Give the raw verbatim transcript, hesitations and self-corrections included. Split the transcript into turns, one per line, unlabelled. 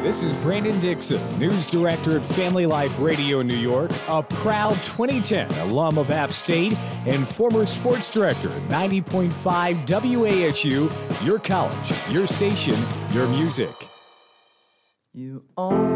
This is Brandon Dixon, news director at Family Life Radio in New York, a proud twenty ten alum of App State, and former sports director at ninety point five W A S U, your college, your station, your music.
You all